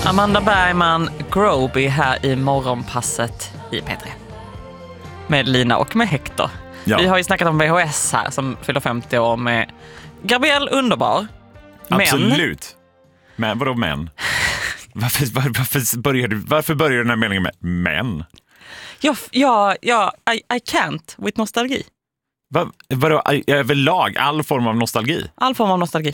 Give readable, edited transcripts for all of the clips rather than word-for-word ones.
Amanda Bergman, Groby här i morgonpasset i P3. Med Lina och med Hector. Ja. Vi har ju snackat om VHS här som fyller 50 år med Gabrielle Underbar. Absolut. Men vadå män? Varför börjar den här meningen med män? I can't with nostalgi. Vadå överlag? All form av nostalgi? All form av nostalgi.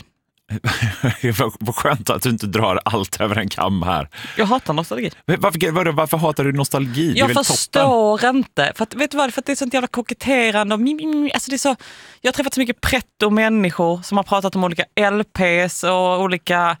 Vad skönt att du inte drar allt över en kam här. Jag hatar nostalgi. Varför hatar du nostalgi? Jag förstår inte. För att, vet du vad? För att det är sånt jävla koketterande. Alltså det är så, jag har träffat så mycket pretto-människor som har pratat om olika LPs och olika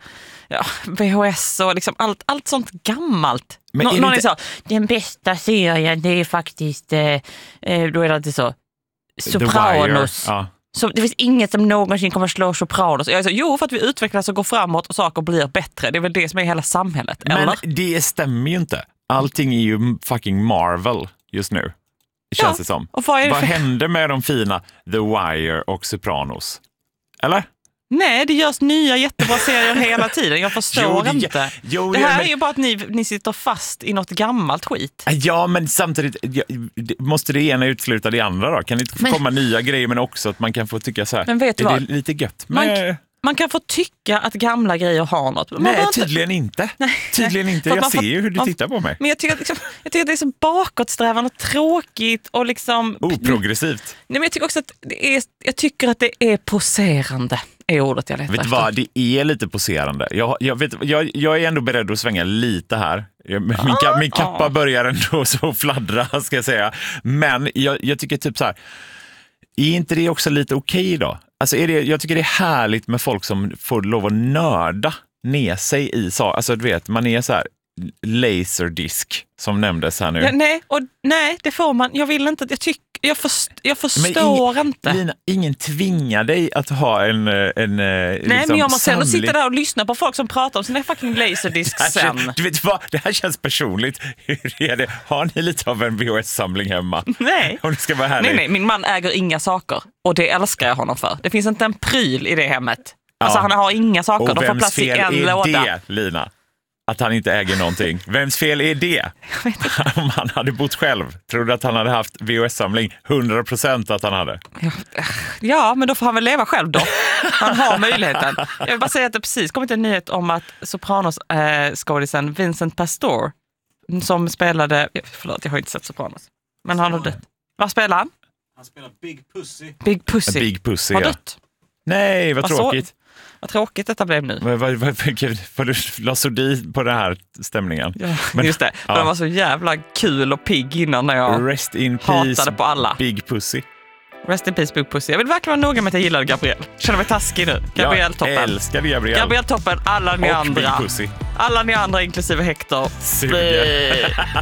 VHS och liksom allt sånt gammalt. Någon är så, den bästa serien det är faktiskt, då är det alltid så, Sopranos. Så det finns inget som någonsin kommer att slå Sopranos. Jag är så, jo, för att vi utvecklas och går framåt och saker blir bättre. Det är väl det som är hela samhället, eller? Men det stämmer ju inte. Allting är ju fucking Marvel just nu. Känns det som. Och vad händer med de fina The Wire och Sopranos? Eller? Nej, det görs nya jättebra serier hela tiden. Jag förstår inte. Det här är ju bara att ni sitter fast i något gammalt skit. Ja, men samtidigt måste det ena utesluta det andra då? Kan det inte komma nya grejer men också att man kan få tycka så här. Men vet du vad? Det är lite gött. Man kan få tycka att gamla grejer har något. Nej, tydligen inte. Tydligen inte. Jag ser ju hur du tittar på mig. Men jag tycker att det är så bakåtsträvande och tråkigt och liksom oprogressivt. Nej, men jag tycker också att jag tycker att det är poserande. Är ordet jag letar efter. Vet du vad, det är lite poserande. Jag är ändå beredd att svänga lite här. Min kappa börjar ändå så fladdra, ska jag säga. Men jag tycker typ så här, är inte det också lite okej då? Alltså jag tycker det är härligt med folk som får lov att nörda ner sig i alltså du vet, man är så här laserdisk som nämndes här nu. Ja, nej, det får man. Jag vill inte, jag förstår inte. Lina, ingen tvingar dig att ha en nej, liksom, men jag måste ändå sitta där och lyssna på folk som pratar om sina fucking laserdisk sen. Du vet vad, det här känns personligt. Hur är det? Har ni lite av en VHS-samling hemma? Nej. Om det ska vara härligt. Nej, min man äger inga saker. Och det älskar jag honom för. Det finns inte en pryl i det hemmet. Alltså han har inga saker. Och de får plats i en låda. Och vems fel är det, Lina? Att han inte äger någonting. Vems fel är det? Om han hade bott själv. Tror du att han hade haft VHS-samling? 100% att han hade. Ja, men då får han väl leva själv då. Han har möjligheten. Jag vill bara säga att det precis kommit en nyhet om att Sopranos-skådisen Vincent Pastore som spelade... Förlåt, jag har inte sett Sopranos. Men han har dött. Vad spelar han? Han spelar Big Pussy. Big Pussy, har dött. Nej, vad tråkigt. Vad tråkigt detta blev nu. Får du la sordin på den här stämningen? Ja, men, just det. Ja. De var så jävla kul och pigg innan när jag Rest in hatade peace, på alla. Big Pussy. Rest in peace, Big Pussy. Jag vill verkligen vara noga med att jag gillade Gabrielle. Känner mig taskig nu. Gabrielle toppen. Jag älskar Gabrielle. Gabrielle toppen, alla ni och andra. Big Pussy. Alla ni andra inklusive Hector. Suger.